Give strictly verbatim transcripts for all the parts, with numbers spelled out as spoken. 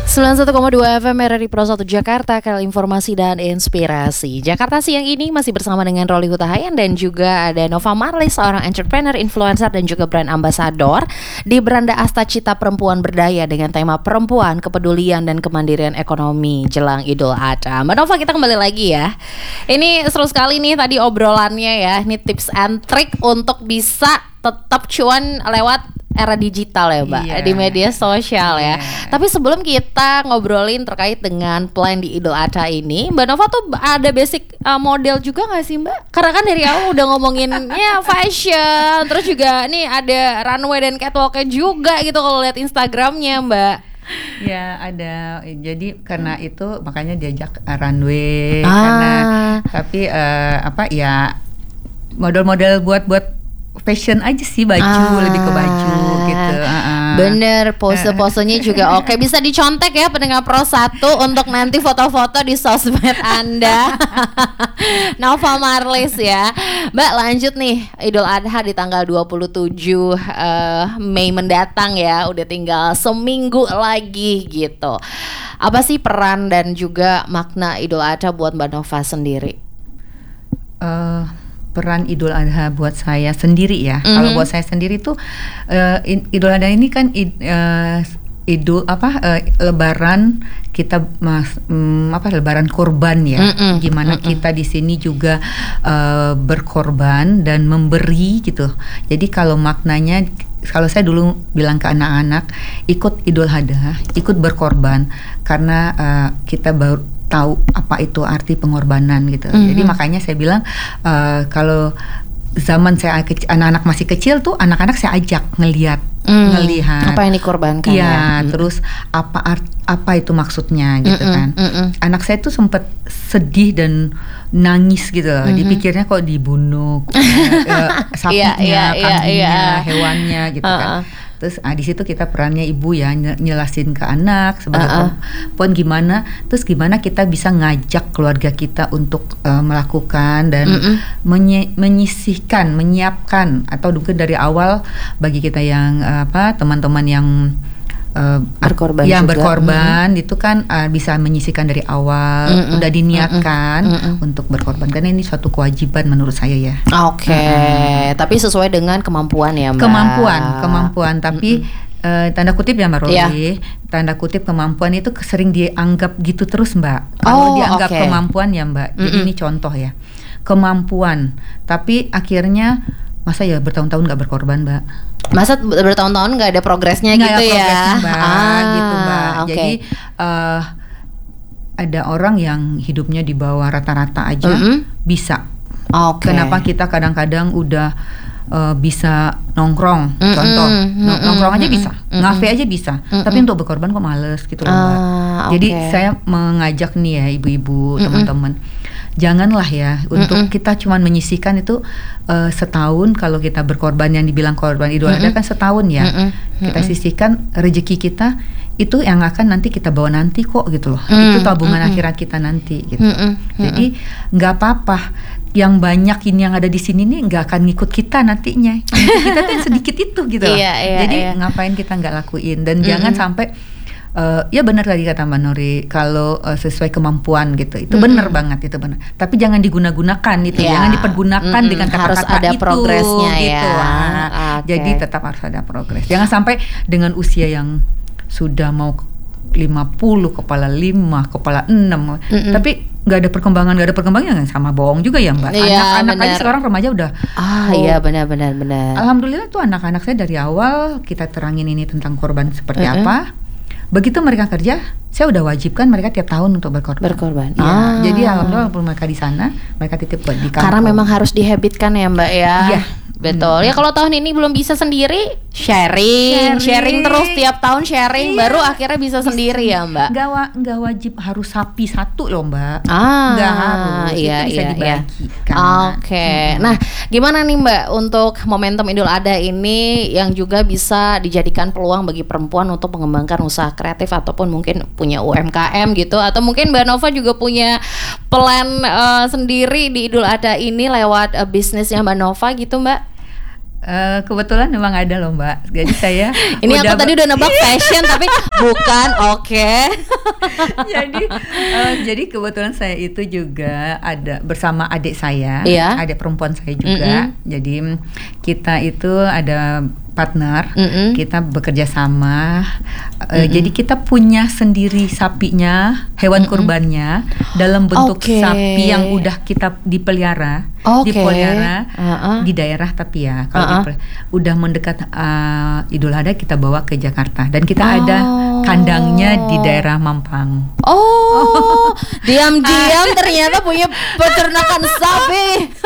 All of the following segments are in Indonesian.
sembilan puluh satu koma dua F M R R I Pro satu Jakarta, kanal informasi dan inspirasi. Jakarta siang ini masih bersama dengan Rolly Hutahayan dan juga ada Nova Marlis, seorang entrepreneur, influencer dan juga brand ambassador di Beranda Asta Cita Perempuan Berdaya dengan tema perempuan, kepedulian dan kemandirian ekonomi jelang Idul Adha. Mbak Nova, kita kembali lagi ya. Ini seru sekali nih tadi obrolannya ya. Ini tips and trick untuk bisa tetap cuan lewat era digital ya Mbak, yeah. di media sosial ya. Yeah. Tapi sebelum kita ngobrolin terkait dengan plan di Idul Adha ini, Mbak Nova tuh ada basic uh, model juga gak sih Mbak? Karena kan dari awal udah ngomongin ya fashion, terus juga nih ada runway dan catwalknya juga gitu kalau lihat Instagramnya Mbak. Ya ada, jadi karena itu makanya diajak uh, runway, ah. karena tapi uh, apa ya model-model buat buat fashion aja sih, baju ah, lebih ke baju gitu. Uh-uh. Bener, pose-posenya juga oke. Bisa dicontek ya pendengar Pro satu untuk nanti foto-foto di sosmed Anda. Nova Marlis ya. Mbak, lanjut nih, Idul Adha di tanggal dua puluh tujuh uh, Mei mendatang ya. Udah tinggal seminggu lagi gitu. Apa sih peran dan juga makna Idul Adha buat Mbak Nova sendiri? Uh, peran Idul Adha buat saya sendiri ya. Mm-hmm. Kalau buat saya sendiri tuh uh, Idul Adha ini kan id, uh, Idul apa uh, Lebaran kita mas um, apa Lebaran korban ya. Mm-hmm. Gimana mm-hmm. kita di sini juga uh, berkorban dan memberi gitu. Jadi kalau maknanya, kalau saya dulu bilang ke anak-anak, ikut Idul Adha, ikut berkorban karena uh, kita baru tahu apa itu arti pengorbanan gitu. Mm-hmm. Jadi makanya saya bilang uh, kalau zaman saya kecil, anak-anak masih kecil tuh anak-anak saya ajak ngelihat, mm. ngelihat apa yang dikorbankan ya, ya. Mm. Terus apa art, apa itu maksudnya gitu mm-mm, kan. Mm-mm. Anak saya tuh sempat sedih dan nangis gitu loh. Mm-hmm. Dipikirnya kok dibunuh uh, sapinya, yeah, yeah, kambingnya, yeah, yeah. hewannya gitu uh-uh. kan. Terus ah, di situ kita perannya ibu ya, nyelasin ke anak sebagai uh-uh. perempuan gimana, terus gimana kita bisa ngajak keluarga kita untuk uh, melakukan dan menye- menyisihkan, menyiapkan, atau mungkin dari awal bagi kita yang uh, apa teman-teman yang Uh, berkorban yang juga. berkorban mm-hmm. itu kan uh, bisa menyisihkan dari awal, mm-hmm. udah diniatkan mm-hmm. untuk berkorban, karena ini suatu kewajiban menurut saya ya. Oke, okay. mm-hmm. tapi sesuai dengan kemampuan ya Mbak. Kemampuan, kemampuan, tapi mm-hmm. uh, tanda kutip ya Mbak Roli, yeah. tanda kutip kemampuan itu sering dianggap gitu terus Mbak. Kalau oh, dianggap okay. kemampuan ya Mbak, mm-hmm. jadi ini contoh ya, kemampuan, tapi akhirnya masa ya bertahun-tahun nggak berkorban Mbak? Masa bertahun-tahun nggak ada progresnya nggak gitu ada ya? Mbak, ah, gitu Mbak. Okay. Jadi uh, ada orang yang hidupnya di bawah rata-rata aja mm-hmm. bisa. Okay. Kenapa kita kadang-kadang udah uh, bisa nongkrong, mm-hmm. contoh mm-hmm. nongkrong aja bisa, mm-hmm. ngafe aja bisa, mm-hmm. tapi untuk berkorban kok males gitu loh Mbak. Ah, Jadi okay. saya mengajak nih ya ibu-ibu, mm-hmm. teman-teman, janganlah ya untuk mm-mm. kita cuman menyisihkan itu uh, setahun. Kalau kita berkorban, yang dibilang korban Idul Adha kan setahun ya, mm-mm. kita sisihkan rezeki kita itu yang akan nanti kita bawa nanti kok gitu loh. Mm-mm. Itu tabungan mm-mm. akhirat kita nanti gitu. Mm-mm. Jadi nggak apa-apa yang banyak ini yang ada di sini nih nggak akan ngikut kita nantinya. Kita tuh sedikit itu gitu loh. Iya, iya, jadi iya. ngapain kita nggak lakuin, dan mm-mm. jangan sampai Uh, ya benar tadi kata Mbak Nori, kalau uh, sesuai kemampuan gitu, itu mm-hmm. benar banget, itu benar. Tapi jangan digunakan itu, yeah. jangan dipergunakan mm-hmm. dengan kata-kata harus ada itu, progresnya gitu. ya. Nah, okay. Jadi tetap harus ada progres. Jangan sampai dengan usia yang sudah mau lima puluh, kepala lima, kepala enam, mm-hmm. tapi nggak ada perkembangan, nggak ada perkembangan, sama bohong juga ya Mbak. Iya, anak-anak bener. aja sekarang remaja udah. Ah oh, iya benar-benar benar. Alhamdulillah tuh anak-anak saya dari awal kita terangin ini tentang korban seperti mm-hmm. apa. Begitu mereka kerja, saya udah wajibkan mereka tiap tahun untuk berkorban. Berkorban. Ya, ah. Jadi alhamdulillah walaupun mereka di sana, mereka titip buat di kampung. Karena memang harus dihabitkan ya Mbak ya. Iya. Betul. Hmm. Ya kalau tahun ini belum bisa sendiri, sharing, sharing, sharing terus tiap tahun sharing, iya. baru akhirnya bisa, bisa sendiri ya Mbak. Gak, wa- gak wajib harus sapi satu loh Mbak. Ah, gak harus. Iya, itu bisa iya, dibagikan. Iya. Oke. Okay. Hmm. Nah, gimana nih Mbak untuk momentum Idul Adha ini yang juga bisa dijadikan peluang bagi perempuan untuk mengembangkan usaha kreatif ataupun mungkin punya U M K M gitu, atau mungkin Mbak Nova juga punya plan uh, sendiri di Idul Adha ini lewat uh, bisnisnya Mbak Nova gitu Mbak? Uh, kebetulan memang ada loh Mbak. Jadi saya ini aku tadi udah nebak fashion tapi bukan. Oke. Okay. jadi uh, jadi kebetulan saya itu juga ada bersama adik saya, yeah. adik perempuan saya juga. Mm-hmm. Jadi kita itu ada partner, mm-hmm. kita bekerja sama. Uh, mm-hmm. Jadi kita punya sendiri sapinya, hewan mm-hmm. kurbannya dalam bentuk okay. sapi yang udah kita dipelihara, okay. dipelihara uh-uh. di daerah tapi ya kalau uh-uh. dipelihara, udah mendekat uh, Idul Adha kita bawa ke Jakarta dan kita oh. ada kandangnya di daerah Mampang. Oh, diam-diam ternyata punya peternakan sapi.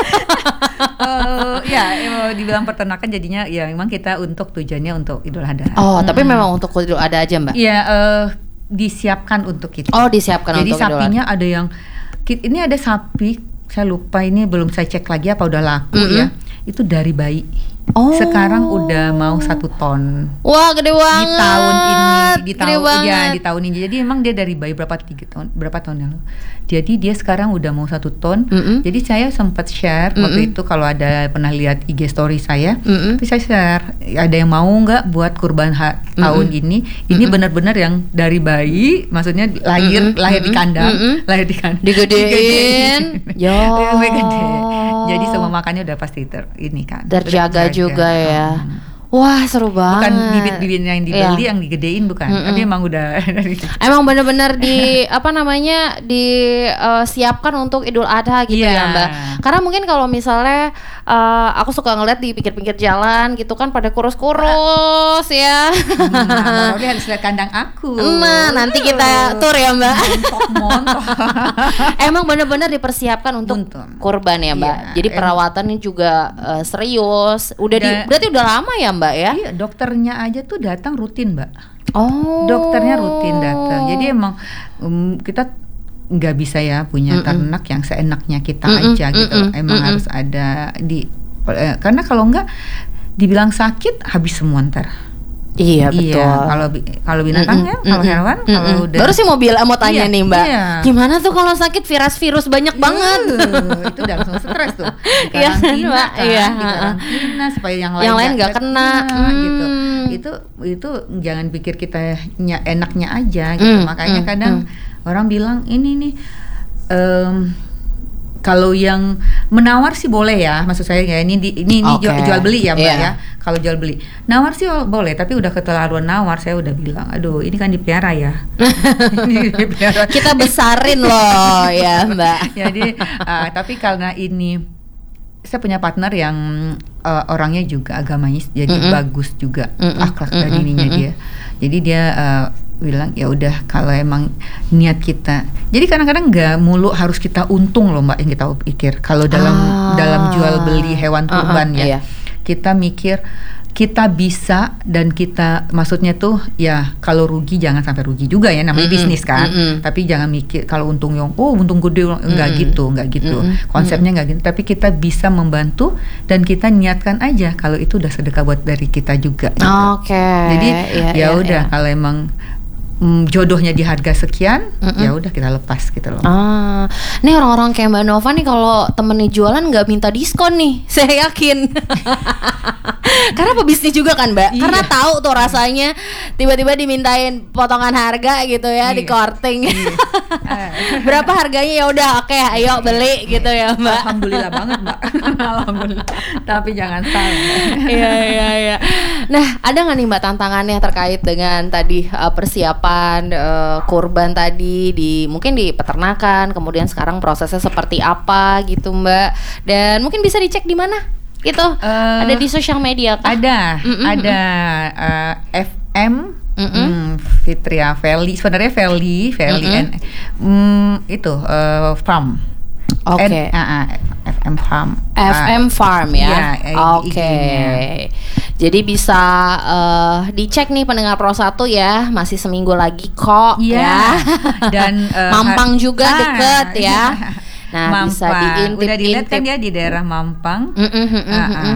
uh, ya, dibilang peternakan jadinya ya memang kita untuk tujuannya untuk Idul Adha. Oh, hmm. tapi memang untuk Idul Adha aja Mbak? Iya, uh, disiapkan untuk kita. Oh, disiapkan jadi untuk Idul Adha. Jadi sapinya ada yang, ini ada sapi, saya lupa ini belum saya cek lagi apa udah laku mm-hmm. ya. Itu dari bayi. Oh. Sekarang udah mau satu ton. Wah, gede banget. Di tahun ini, di tahun ya di tahun ini. Jadi emang dia dari bayi berapa tiga tahun, berapa tahun yang lalu. Jadi dia sekarang udah mau satu ton. Mm-hmm. Jadi saya sempat share mm-hmm. waktu itu kalau ada pernah lihat I G story saya, mm-hmm. itu saya share. Ada yang mau nggak buat kurban ha- mm-hmm. tahun ini? Ini mm-hmm. benar-benar yang dari bayi, maksudnya lahir mm-hmm. lahir di kandang, mm-hmm. lahir di kandang. Digedein. Ya. Gede. Jadi semua makannya udah pasti ter ini kan. Terjaga juga ya. Hmm. Wah, seru banget. Bukan bibit-bibit yang dibeli yeah. yang digedein bukan. Mm-mm. Tapi emang udah emang benar-benar di apa namanya disiapkan uh, untuk Idul Adha gitu yeah. ya Mbak. Karena mungkin kalau misalnya uh, aku suka ngeliat di pinggir-pinggir jalan gitu kan pada kurus-kurus ya. Nah, tapi harus lihat kandang aku. Nah, nanti kita tur ya Mbak. Montok-montok. Emang benar-benar dipersiapkan untuk Buntung. kurban ya Mbak. Yeah. Jadi perawatannya juga uh, serius. Udah di, berarti udah lama ya Mbak ya? Iya, dokternya aja tuh datang rutin Mbak. Oh. Dokternya rutin datang. Jadi emang um, kita nggak bisa ya punya Mm-mm. ternak yang seenaknya kita Mm-mm. aja gitu. Mm-mm. Emang Mm-mm. harus ada di eh, karena kalau nggak dibilang sakit habis semua ntar. Iya betul. Iya, kalau kalau binatang mm-mm, ya, kalau mm-mm, hewan, mm-mm. kalau udah. Baru sih mau bilang mau tanya iya, nih Mbak, iya. gimana tuh kalau sakit virus-virus banyak banget? Uh, itu udah langsung stres tuh. Di karantina kan, iya, di karantina supaya yang lain yang lain nggak kena, kena hmm. gitu. Itu itu jangan pikir kita ny- enaknya aja gitu. Mm, Makanya mm, kadang mm. orang bilang ini nih. Um, Kalau yang menawar sih boleh ya, maksud saya ya ini di, ini ini okay. jual, jual beli ya Mbak yeah. ya. Kalau jual beli, nawar sih boleh, tapi udah keterlaluan nawar saya udah bilang, aduh ini kan dipelihara ya. Ini dipelihara. Kita besarin loh ya Mbak. Jadi uh, tapi karena ini saya punya partner yang uh, orangnya juga agamais, jadi mm-hmm. bagus juga mm-hmm. akhlak dan mm-hmm. ininya dia. Jadi dia uh, bilang ya udah kalau emang niat kita, jadi kadang-kadang nggak mulu harus kita untung loh Mbak yang kita pikir kalau dalam ah. dalam jual beli hewan kurban uh-huh, ya iya. kita mikir kita bisa dan kita maksudnya tuh ya kalau rugi jangan sampai rugi juga ya namanya mm-hmm, bisnis kan mm-hmm. tapi jangan mikir kalau untung yang oh untung gede mm-hmm. nggak gitu nggak gitu mm-hmm, konsepnya nggak gitu tapi kita bisa membantu dan kita niatkan aja kalau itu udah sedekah buat dari kita juga gitu. Oke okay. Jadi yeah, ya udah yeah. kalau emang Mm, jodohnya di harga sekian, mm-mm. ya udah kita lepas gitu loh. Ah, nih orang-orang kayak Mbak Nova nih kalau temennya jualan nggak minta diskon nih, saya yakin. Karena pebisnis juga kan Mbak, iya. karena tahu tuh rasanya tiba-tiba dimintain potongan harga gitu ya iya. di korting. Iya. Berapa harganya ya udah oke, okay, ayo beli gitu ya Mbak. Alhamdulillah banget Mbak. Alhamdulillah. Tapi jangan salah. Iya iya iya. Nah ada nggak nih Mbak tantangannya terkait dengan tadi uh, persiapan Uh, kurban tadi di mungkin di peternakan, kemudian sekarang prosesnya seperti apa gitu Mbak, dan mungkin bisa dicek di mana gitu uh, ada di sosial media kah? Ada Mm-mm. ada uh, F M mm, Fitria Valley sebenarnya Valley Valley and mm, itu uh, farm. Oke. Okay. Uh, uh, F M Farm. F M uh, Farm ya. Iya, Oke. Okay. Jadi bisa uh, dicek nih pendengar Pro satu ya, masih seminggu lagi kok yeah. ya. Dan uh, Mampang juga ah, deket ya. Nah, Mampang. Bisa diintip. Udah dilihat kan dia di daerah Mampang. Mm-mm, mm-mm, uh, uh.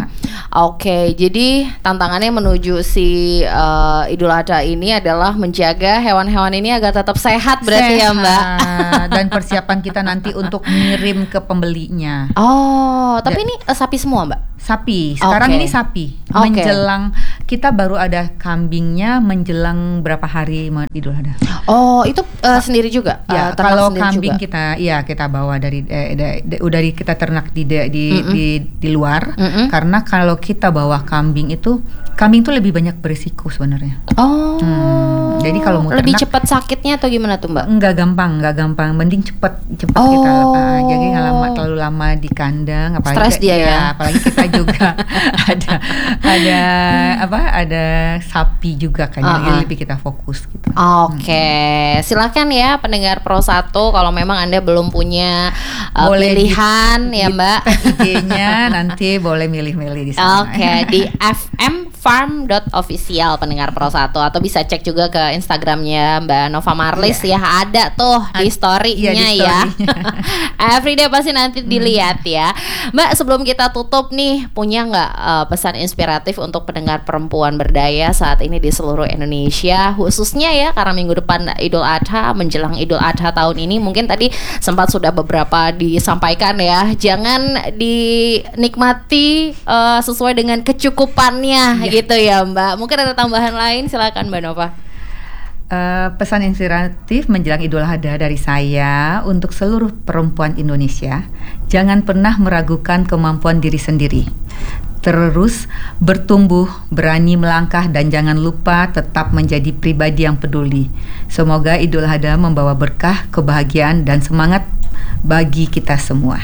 Oke, jadi tantangannya menuju si uh, Idul Adha ini adalah menjaga hewan-hewan ini agar tetap sehat berarti sehat. ya Mbak. Dan persiapan kita nanti untuk ngirim ke pembelinya. Oh, tapi ini uh, sapi semua Mbak? Sapi, sekarang okay. ini sapi. Okay. Menjelang, kita baru ada kambingnya menjelang berapa hari Idul Adha. Oh, itu uh, sendiri juga? Ya, uh, kalau kambing juga? kita, ya kita bawa dari, eh, dari, dari kita ternak di di di, mm-hmm. di, di luar. Mm-hmm. Karena kalau kita bawa kambing itu, kambing itu lebih banyak berisiko sebenarnya. Oh, hmm, jadi kalau mau lebih ternak, cepat sakitnya atau gimana tuh Mbak? Enggak gampang, enggak gampang. Mending cepet cepet oh. kita uh, jadi nggak lama terlalu lama di kandang. Apalagi stres dia ya, ya. Apalagi kita juga ada ada apa? Ada sapi juga kan, uh-uh. jadi lebih kita fokus gitu. Oke, okay. hmm. silakan ya pendengar Pro satu kalau memang Anda belum punya uh, pilihan di, ya Mbak. I G-nya nanti boleh milih-milih di sana. Oke, okay. di f m farm dot official pendengar Pro satu atau bisa cek juga ke Instagramnya Mbak Nova Marlis yeah. ya, ada tuh Ad, di story-nya iya, di ya. Everyday pasti nanti dilihat hmm. ya. Mbak, sebelum kita tutup nih, punya nggak uh, pesan inspiratif untuk pendengar perempuan berdaya saat ini di seluruh Indonesia, khususnya ya karena minggu depan Idul Adha, menjelang Idul Adha tahun ini, mungkin tadi sempat sudah beberapa disampaikan ya, jangan dinikmati uh, sesuai dengan kecukupannya ya. Gitu ya Mbak. Mungkin ada tambahan lain, silakan Mbak Nova. Uh, pesan inspiratif menjelang Idul Adha dari saya untuk seluruh perempuan Indonesia, jangan pernah meragukan kemampuan diri sendiri. Terus bertumbuh, berani melangkah, dan jangan lupa tetap menjadi pribadi yang peduli. Semoga Idul Adha membawa berkah, kebahagiaan, dan semangat bagi kita semua.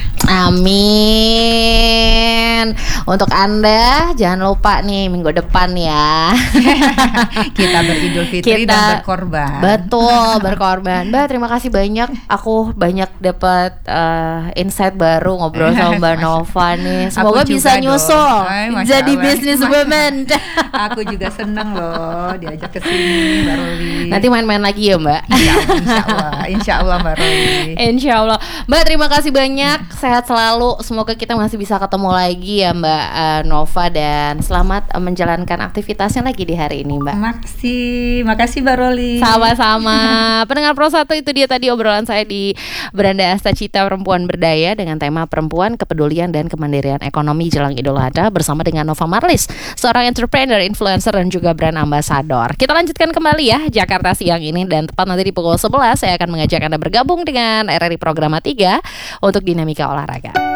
Amin. Untuk Anda jangan lupa nih minggu depan ya kita beridul fitri kita, dan berkorban. Betul, berkorban. Mbak, terima kasih banyak. Aku banyak dapat uh, insight baru ngobrol sama Mbak Nova nih. Semoga bisa nyusul Ay, jadi business woman. Aku juga seneng loh diajak ke sini Mbak Roli. Nanti main-main lagi ya Mbak. Insya Allah, insya Allah Mbak Roli. Insya Allah. Mbak, terima kasih banyak. Sehat selalu. Semoga kita masih bisa ketemu lagi ya Mbak uh, Nova, dan selamat uh, menjalankan aktivitasnya lagi di hari ini Mbak. Makasih, makasih Mbak Roli. Sama-sama. Pendengar Pro satu, itu dia tadi obrolan saya di Beranda Asta Cita Perempuan Berdaya dengan tema perempuan, kepedulian, dan kemandirian ekonomi jelang Idul Adha bersama dengan Nova Marlis, seorang entrepreneur, influencer, dan juga brand ambassador. Kita lanjutkan kembali ya Jakarta siang ini, dan tepat nanti di pukul sebelas saya akan mengajak Anda bergabung dengan R R I Programa tiga untuk Dinamika Olahraga.